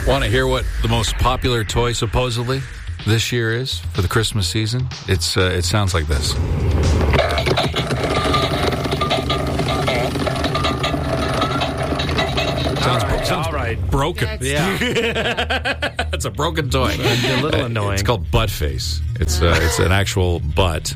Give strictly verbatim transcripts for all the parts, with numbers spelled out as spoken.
Want to hear what the most popular toy supposedly this year is for the Christmas season? It's uh, it sounds like this. Sounds, all right, sounds all right. broken. Yeah. It's a broken toy. A little annoying. It's called Butt Face. It's uh, it's an actual butt,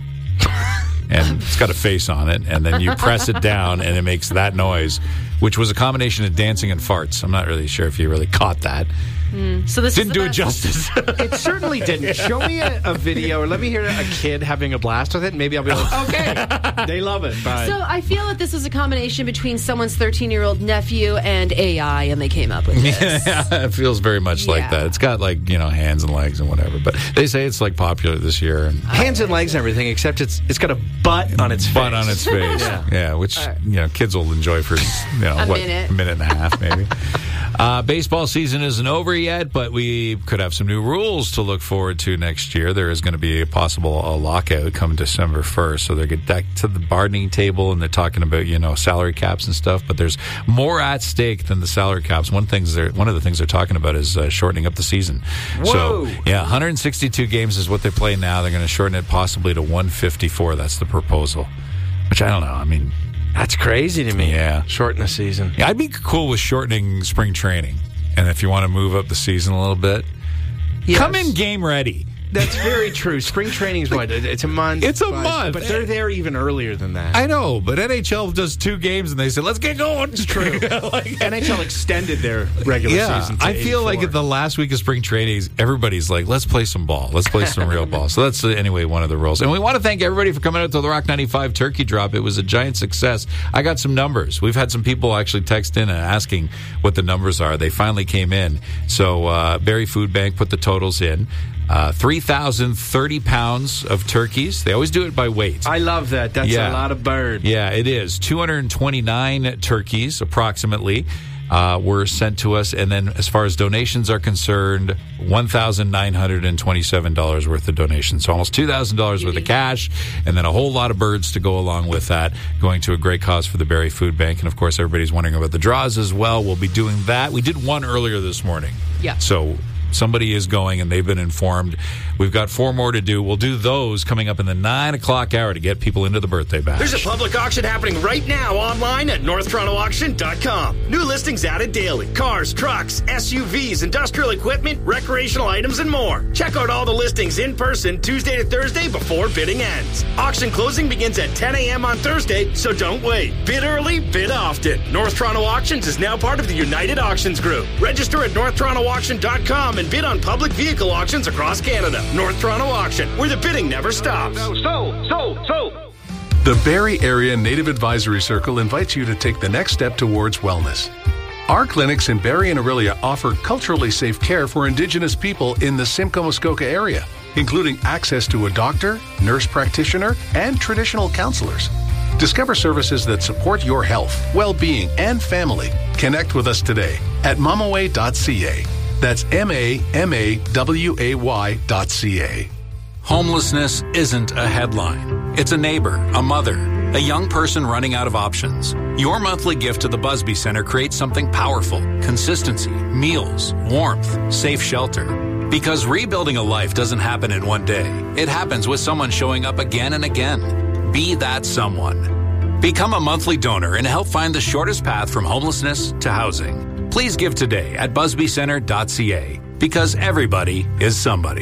and it's got a face on it, and then you press it down, and it makes that noise, which was a combination of dancing and farts. I'm not really sure if you really caught that. Mm. So this Didn't is do the it justice. It certainly didn't. Show me a, a video, or let me hear a kid having a blast with it, and maybe I'll be like, okay, they love it. Bye. So I feel that this is a combination between someone's thirteen-year-old nephew and A I, and they came up with this. Yeah, it feels very much like Yeah. that. It's got like, you know, hands and legs and whatever. But they say it's like popular this year. And Hands and legs and everything, except it's it's got a butt on its butt face. on its face. Yeah. Yeah, which, All right. you know, kids will enjoy for, you know, A what, minute. a minute and a half maybe. uh, baseball season isn't over yet, but we could have some new rules to look forward to next year. There is going to be a possible a lockout come December first. So they get back to the bargaining table and they're talking about, you know, salary caps and stuff. But there's more at stake than the salary caps. One things they're one of the things they're talking about is uh, shortening up the season. Whoa. So yeah, one hundred sixty-two games is what they play now. They're going to shorten it possibly to one fifty-four. That's the proposal. Which I don't know. I mean, That's crazy to me. Yeah. Shorten the season. yeah, I'd be cool with shortening spring training. And if you want to move up the season a little bit, Yes. come in game ready. That's very true. Spring training's what? It's a month. It's a but, month. But they're there even earlier than that. I know, but N H L does two games and they say, let's get going. It's true. like, N H L extended their regular yeah, season to I feel like eighty-four. at the last week of spring training, everybody's like, let's play some ball. Let's play some real ball. So that's, uh, anyway, one of the rules. And we want to thank everybody for coming out to the Rock ninety-five Turkey Drop. It was a giant success. I got some numbers. We've had some people actually text in and asking what the numbers are. They finally came in. So uh, Berry Food Bank put the totals in. Uh, three thousand thirty pounds of turkeys. They always do it by weight. I love that. That's Yeah. a lot of bird. Yeah, it is. two hundred twenty-nine turkeys, approximately, uh, were sent to us. And then as far as donations are concerned, one thousand nine hundred twenty-seven dollars worth of donations. So almost two thousand dollars worth of cash, and then a whole lot of birds to go along with that, going to a great cause for the Berry Food Bank. And, of course, everybody's wondering about the draws as well. We'll be doing that. We did one earlier this morning. Yeah. So somebody is going, and they've been informed. We've got four more to do. We'll do those coming up in the nine o'clock hour to get people into the birthday bash. There's a public auction happening right now online at north toronto auction dot com. New listings added daily. Cars, trucks, S U Vs, industrial equipment, recreational items, and more. Check out all the listings in person Tuesday to Thursday before bidding ends. Auction closing begins at ten a.m. on Thursday, so don't wait. Bid early, bid often. North Toronto Auctions is now part of the United Auctions Group. Register at north toronto auction dot com and bid on public vehicle auctions across Canada. North Toronto Auction, where the bidding never stops. So, so, so. The Barrie Area Native Advisory Circle invites you to take the next step towards wellness. Our clinics in Barrie and Orillia offer culturally safe care for Indigenous people in the Simcoe-Muskoka area, including access to a doctor, nurse practitioner, and traditional counselors. Discover services that support your health, well-being, and family. Connect with us today at mamaway dot c a. That's M A M A W A Y dot C A. Homelessness isn't a headline. It's a neighbor, a mother, a young person running out of options. Your monthly gift to the Busby Center creates something powerful: consistency, meals, warmth, safe shelter. Because rebuilding a life doesn't happen in one day. It happens with someone showing up again and again. Be that someone. Become a monthly donor and help find the shortest path from homelessness to housing. Please give today at busby center dot c a, because everybody is somebody.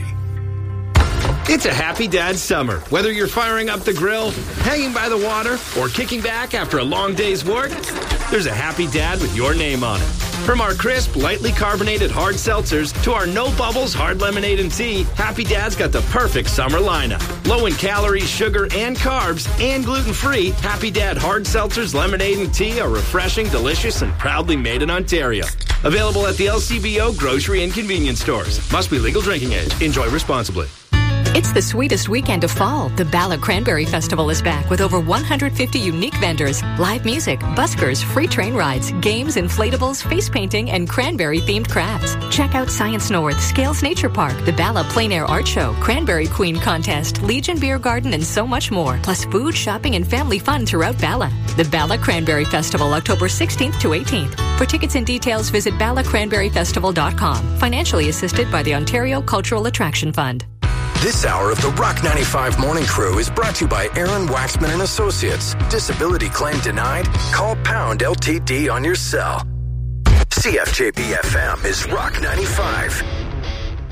It's a happy dad summer. Whether you're firing up the grill, hanging by the water, or kicking back after a long day's work, there's a happy dad with your name on it. From our crisp, lightly carbonated hard seltzers to our no bubbles hard lemonade and tea, Happy Dad's got the perfect summer lineup. Low in calories, sugar, and carbs, and gluten-free, Happy Dad hard seltzers, lemonade, and tea are refreshing, delicious, and proudly made in Ontario. Available at the L C B O grocery and convenience stores. Must be legal drinking age. Enjoy responsibly. It's the sweetest weekend of fall. The Bala Cranberry Festival is back with over one hundred fifty unique vendors, live music, buskers, free train rides, games, inflatables, face painting, and cranberry-themed crafts. Check out Science North, Scales Nature Park, the Bala Plein Air Art Show, Cranberry Queen Contest, Legion Beer Garden, and so much more. Plus food, shopping, and family fun throughout Bala. The Bala Cranberry Festival, October sixteenth to eighteenth. For tickets and details, visit bala cranberry festival dot com. Financially assisted by the Ontario Cultural Attraction Fund. This hour of the Rock ninety-five Morning Crew is brought to you by Aaron Waxman and Associates. Disability claim denied? Call pound L T D on your cell. C F J B F M is Rock ninety-five.